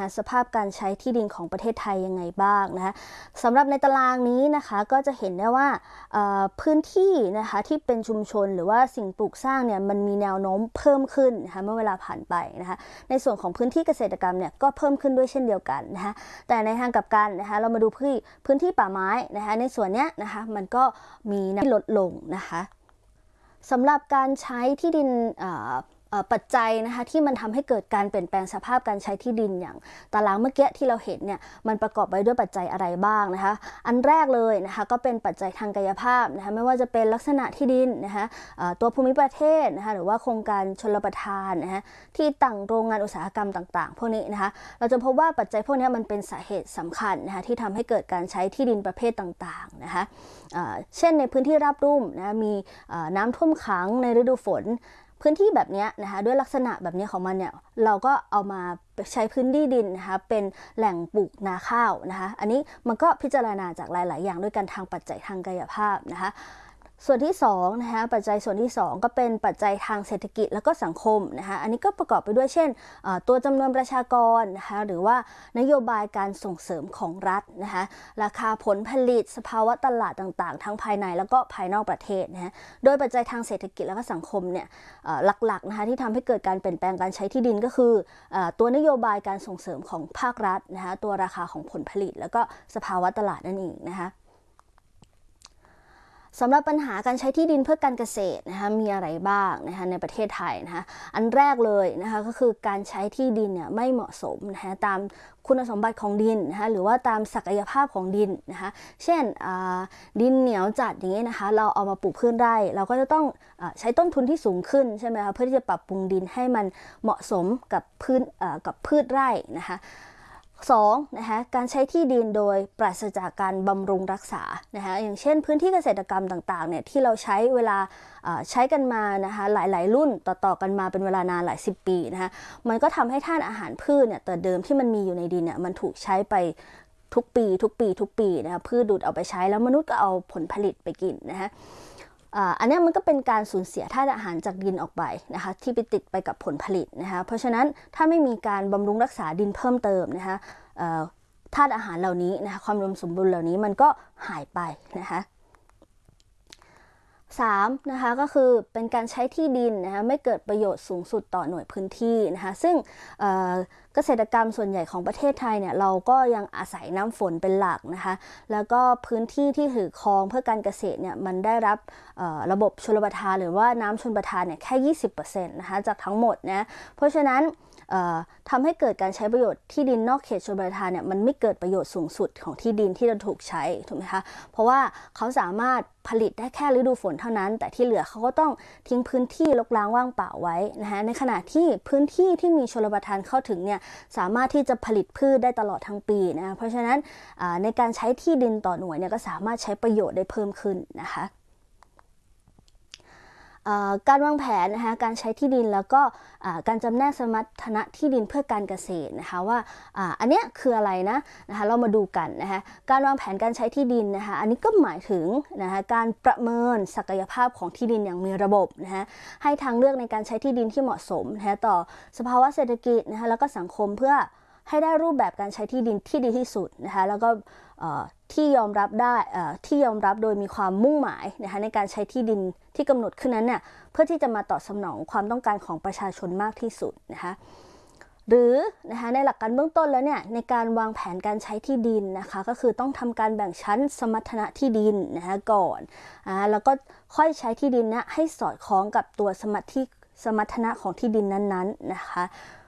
นะคะสภาพการใช้ที่ดินของประเทศไทยยังไงบ้างนะคะสำหรับในตารางนี้นะคะก็จะเห็นได้ว่าพื้นที่นะคะที่เป็นชุมชนหรือว่าสิ่งปลูกสร้างเนี่ยมันมีแนวโน้มเพิ่มขึ้นนะคะเมื่อเวลาผ่านไปนะคะในส่วนของพื้นที่เกษตรกรรมเนี่ยก็เพิ่มขึ้นด้วยเช่นเดียวกันนะคะแต่ในทางกลับกันนะคะเรามาดูพื้นที่ป่าไม้นะคะในส่วนนี้นะคะมันก็มีลดลงนะคะสำหรับการใช้ที่ดินปัจจัยนะคะที่มันทำให้เกิดการเปลี่ยนแปลงสภาพการใช้ที่ดินอย่างตารางเมื่อกี้ที่เราเห็นเนี่ยมันประกอบไปด้วยปัจจัยอะไรบ้างนะคะอันแรกเลยนะคะก็เป็นปัจจัยทางกายภาพนะคะไม่ว่าจะเป็นลักษณะที่ดินนะคะตัวภูมิประเทศนะคะหรือว่าโครงการชลประทานนะคะที่ตั้งโรงงานอุตสาหกรรมต่างๆพวกนี้นะคะเราจะพบว่าปัจจัยพวกนี้มันเป็นสาเหตุสำคัญนะคะที่ทำให้เกิดการใช้ที่ดินประเภทต่างๆนะคะเช่นในพื้นที่ราบลุ่มนะมีน้ำท่วมขังในฤดูฝนพื้นที่แบบนี้นะคะด้วยลักษณะแบบนี้ของมันเนี่ยเราก็เอามาใช้พื้นที่ดินนะคะเป็นแหล่งปลูกนาข้าวนะคะอันนี้มันก็พิจารณาจากหลายๆอย่างด้วยกันทางปัจจัยทางกายภาพนะคะส่วนที่2นะคะปัจจัยส่วนที่2ก็เป็นปัจจัยทางเศรษฐกิจแล้วก็สังคมนะคะอันนี้ก็ประกอบไปด้วยเช่นตัวจำนวนประชากรนะคะหรือว่านโยบายการส่งเสริมของรัฐนะคะราคาผลผลิตสภาวะตลาดต่างๆทั้งภายในแล้วก็ภายนอกประเทศนะคะโดยปัจจัยทางเศรษฐกิจแล้วก็สังคมเนี่ยหลักๆนะคะที่ทำให้เกิดการเปลี่ยนแปลงการใช้ที่ดินก็คือตัวนโยบายการส่งเสริมของภาครัฐนะคะตัวราคาของผลผลิตแล้วก็สภาวะตลาดนั่นเองนะคะสำหรับปัญหาการใช้ที่ดินเพื่อการเกษตรนะคะมีอะไรบ้างนะคะในประเทศไทยนะคะอันแรกเลยนะคะก็คือการใช้ที่ดินเนี่ยไม่เหมาะสมนะคะตามคุณสมบัติของดินนะคะหรือว่าตามศักยภาพของดินนะคะเช่นดินเหนียวจัดอย่างนี้นะคะเราเอามาปลูกพืชไร่เราก็จะต้องใช้ต้นทุนที่สูงขึ้นใช่ไหมคะเพื่อที่จะปรับปรุงดินให้มันเหมาะสมกับพืชไร่นะคะ2นะคะการใช้ที่ดินโดยปราศจากการบำรุงรักษานะคะอย่างเช่นพื้นที่เกษตรกรรมต่างๆเนี่ยที่เราใช้เวลาใช้กันมานะคะหลายๆรุ่นต่อๆกันมาเป็นเวลานานหลาย10 ปีนะคะมันก็ทำให้ธาตุอาหารพืชเนี่ยแต่เดิมที่มันมีอยู่ในดินเนี่ยมันถูกใช้ไปทุกปีนะคะพืชดูดเอาไปใช้แล้วมนุษย์ก็เอาผลผลิตไปกินนะคะอันนี้มันก็เป็นการสูญเสียธาตุอาหารจากดินออกไปนะคะที่ไปติดไปกับผลผลิตนะคะเพราะฉะนั้นถ้าไม่มีการบำรุงรักษาดินเพิ่มเติมนะคะธาตุอาหารเหล่านี้นะคะความอุดมสมบูรณ์เหล่านี้มันก็หายไปนะคะ3นะคะก็คือเป็นการใช้ที่ดินนะคะไม่เกิดประโยชน์สูงสุดต่อหน่วยพื้นที่นะคะซึ่งเกษตรกรรมส่วนใหญ่ของประเทศไทยเนี่ยเราก็ยังอาศัยน้ำฝนเป็นหลักนะคะแล้วก็พื้นที่ที่ถือครองเพื่อการเกษตรเนี่ยมันได้รับระบบชลประทานหรือว่าน้ำชลประทานเนี่ยแค่ 20% นะคะจากทั้งหมดนะเพราะฉะนั้นทำให้เกิดการใช้ประโยชน์ที่ดินนอกเขตชลประทานเนี่ยมันไม่เกิดประโยชน์สูงสุดของที่ดินที่จะถูกใช้ถูกไหมคะเพราะว่าเขาสามารถผลิตได้แค่ฤดูฝนเท่านั้นแต่ที่เหลือเขาก็ต้องทิ้งพื้นที่รกร้างว่างเปล่าไว้นะคะในขณะที่พื้นที่ที่มีชลประทานเข้าถึงเนี่ยสามารถที่จะผลิตพืชได้ตลอดทั้งปีนะเพราะฉะนั้นในการใช้ที่ดินต่อหน่วยเนี่ยก็สามารถใช้ประโยชน์ได้เพิ่มขึ้นนะคะการวางแผนนะคะการใช้ที่ดินแล้วก็การจำแนกสมรรถนะที่ดินเพื่อการเกษตรนะคะว่าอันนี้คืออะไรนะคะเรามาดูกันนะคะการวางแผนการใช้ที่ดินนะคะอันนี้ก็หมายถึงนะคะการประเมินศักยภาพของที่ดินอย่างมีระบบนะคะให้ทางเลือกในการใช้ที่ดินที่เหมาะสมนะคะต่อสภาวะเศรษฐกิจนะคะแล้วก็สังคมเพื่อให้ได้รูปแบบการใช้ที่ดินที่ดีที่สุดนะคะแล้วก็ที่ยอมรับได้ที่ยอมรับโดยมีความมุ่งหมายนะคะในการใช้ที่ดินที่กำหนดขึ้นนั้นเนี่ยเพื่อที่จะมาตอบสนองความต้องการของประชาชนมากที่สุดนะคะหรือนะคะในหลักการเบื้องต้นแล้วเนี่ยในการวางแผนการใช้ที่ดินนะคะก็คือต้องทำการแบ่งชั้นสมรรถนะที่ดินนะคะก่อนแล้วก็ค่อยใช้ที่ดินนะให้สอดคล้องกับตัวสมรรถนะของที่ดินนั้นๆนะคะ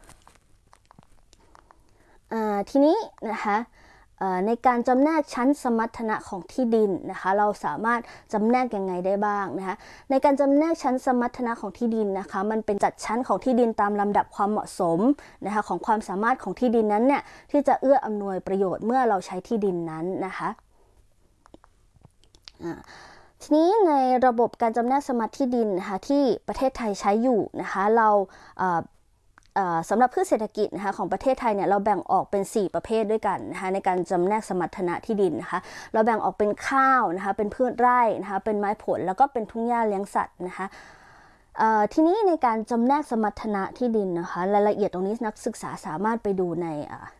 ทีนี้นะคะในการจำแนกชั้นสมรรถนะของที่ดินนะคะเราสามารถจำแนกยังไงได้บ้างนะคะในการจำแนกชั้นสมรรถนะของที่ดินนะคะมันเป็นจัดชั้นของที่ดินตามลำดับความเหมาะสมนะคะของความสามารถของที่ดินนั้นเนี่ยที่จะเอื้ออำนวยประโยชน์เมื่อเราใช้ที่ดินนั้นนะคะทีนี้ในระบบการจำแนกสมรรถที่ดินนะคะที่ประเทศไทยใช้อยู่นะคะเราสำหรับพืชเศรษฐกิจนะคะของประเทศไทยเนี่ยเราแบ่งออกเป็น4ประเภทด้วยกันนะคะในการจำแนกสมรรถนะที่ดินนะคะเราแบ่งออกเป็นข้าวนะคะเป็นพืชไร่นะคะเป็นไม้ผลแล้วก็เป็นทุ่งหญ้าเลี้ยงสัตว์นะคะทีนี้ในการจำแนกสมรรถนะที่ดินนะคะรายละเอียดตรงนี้นักศึกษาสามารถไปดูใน